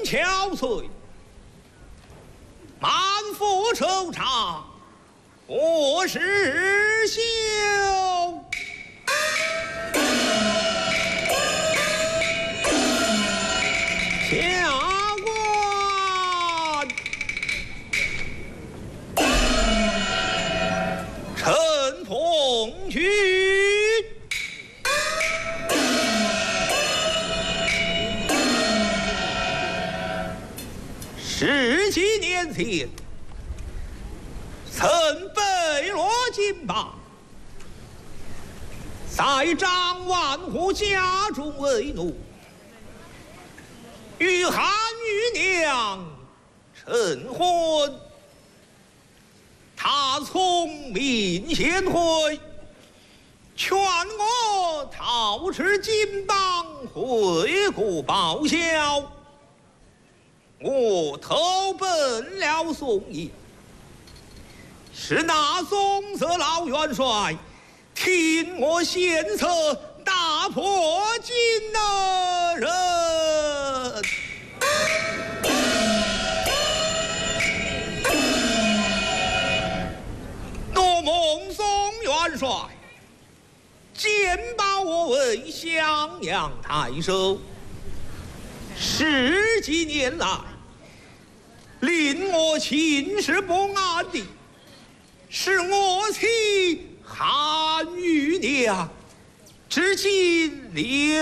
憔悴，满腹惆怅，何时休？下官陈凤举。 十几年前，曾被落金榜，在张万户家中为奴，与韩玉娘成婚。他聪明贤惠，劝我逃至金榜，回国报效。 我投奔了宋营，是那宋色老元帅听我献策，打破金的人。诺蒙宋元帅荐把我为襄阳太守。 十几年来，令我寝食不安的，是我妻韩玉娘，至今留。